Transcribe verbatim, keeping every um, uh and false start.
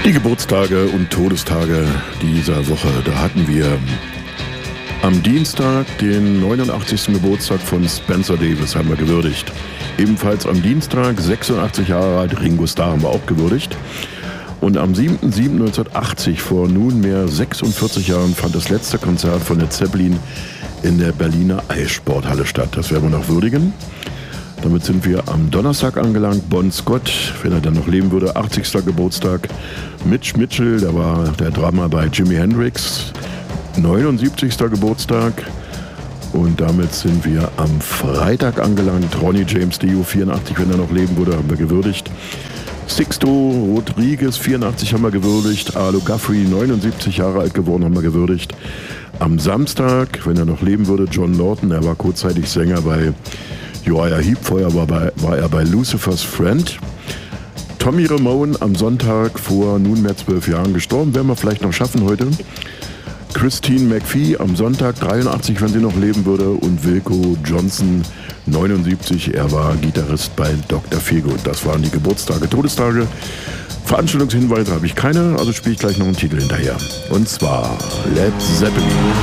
Die Geburtstage und Todestage dieser Woche, da hatten wir am Dienstag den neunundachtzigsten Geburtstag von Spencer Davis, haben wir gewürdigt. Ebenfalls am Dienstag, sechsundachtzig Jahre alt, Ringo Starr haben wir auch gewürdigt. Und am siebten siebten neunzehnhundertachtzig, vor nunmehr sechsundvierzig Jahren, fand das letzte Konzert von Led Zeppelin in der Berliner Eissporthalle statt. Das werden wir noch würdigen. Damit sind wir am Donnerstag angelangt. Bon Scott, wenn er dann noch leben würde, achtzigsten Geburtstag. Mitch Mitchell, der war der Drummer bei Jimi Hendrix, neunundsiebzigsten Geburtstag. Und damit sind wir am Freitag angelangt. Ronnie James Dio, vierundachtzig, wenn er noch leben würde, haben wir gewürdigt. Sixto Rodriguez, vierundachtzig, haben wir gewürdigt. Arlo Guthrie, neunundsiebzig Jahre alt geworden, haben wir gewürdigt. Am Samstag, wenn er noch leben würde, John Lawton, er war kurzzeitig Sänger bei Uriah Heep, vorher war, bei, war er bei Lucifer's Friend. Tommy Ramone am Sonntag vor nunmehr zwölf Jahren gestorben, werden wir vielleicht noch schaffen heute. Christine McVie am Sonntag, dreiundachtzig, wenn sie noch leben würde. Und Wilco Johnson, neunundsiebzig, er war Gitarrist bei Doktor Feelgood. Das waren die Geburtstage, Todestage. Veranstaltungshinweise habe ich keine, also spiele ich gleich noch einen Titel hinterher. Und zwar Led Zeppelin.